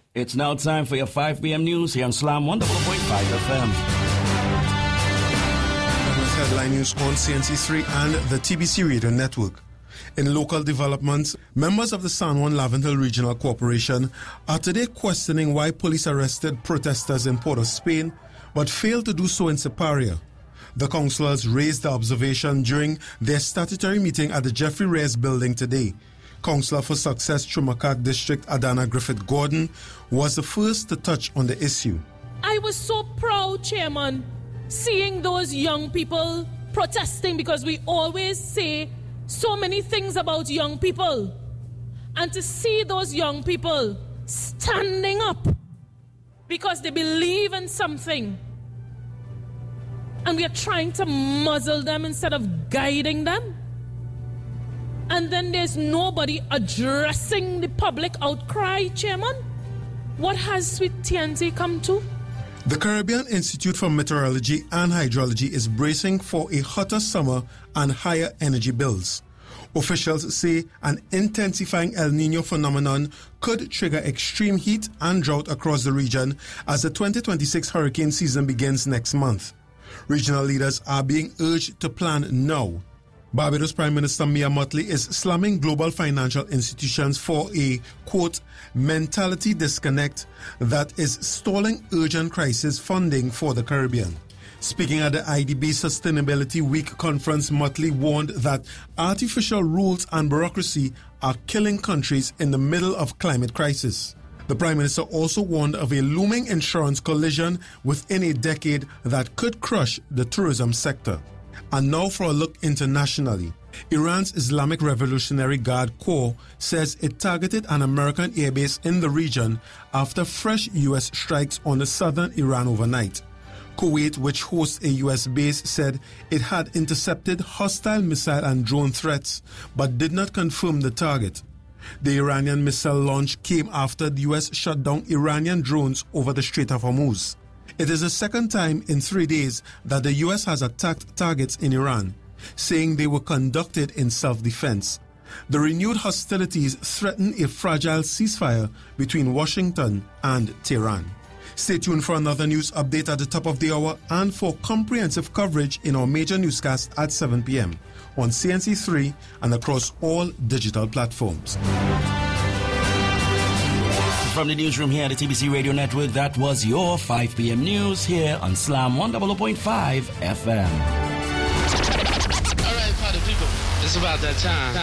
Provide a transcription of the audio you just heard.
It's now time for your 5 p.m. news here on Slam 100.5 FM. Headline news on CNC3 and the TBC Radio Network. In local developments, members of the San Juan Laventille Regional Corporation are today questioning why police arrested protesters in Port of Spain but failed to do so in Siparia. The councillors raised the observation during their statutory meeting at the Jeffrey Reyes building today. Councillor for Success Chumakat District Adana Griffith Gordon was the first to touch on the issue. I was so proud, Chairman, seeing those young people protesting, because we always say so many things about young people. And to see those young people standing up because they believe in something, and we are trying to muzzle them instead of guiding them. And then there's nobody addressing the public outcry, Chairman. What has Sweet TNT come to? The Caribbean Institute for Meteorology and Hydrology is bracing for a hotter summer and higher energy bills. Officials say an intensifying El Niño phenomenon could trigger extreme heat and drought across the region as the 2026 hurricane season begins next month. Regional leaders are being urged to plan now. Barbados Prime Minister Mia Mottley is slamming global financial institutions for a, quote, mentality disconnect that is stalling urgent crisis funding for the Caribbean. Speaking at the IDB Sustainability Week conference, Mottley warned that artificial rules and bureaucracy are killing countries in the middle of climate crisis. The Prime Minister also warned of a looming insurance collision within a decade that could crush the tourism sector. And now for a look internationally. Iran's Islamic Revolutionary Guard Corps says it targeted an American airbase in the region after fresh U.S. strikes on the southern Iran overnight. Kuwait, which hosts a U.S. base, said it had intercepted hostile missile and drone threats but did not confirm the target. The Iranian missile launch came after the U.S. shut down Iranian drones over the Strait of Hormuz. It is the second time in 3 days that the U.S. has attacked targets in Iran, saying they were conducted in self-defense. The renewed hostilities threaten a fragile ceasefire between Washington and Tehran. Stay tuned for another news update at the top of the hour and for comprehensive coverage in our major newscast at 7 p.m. on CNC3 and across all digital platforms. From the newsroom here at the TBC Radio Network, that was your 5 p.m. news here on Slam 100.5 FM. All right, party people, it's about that time.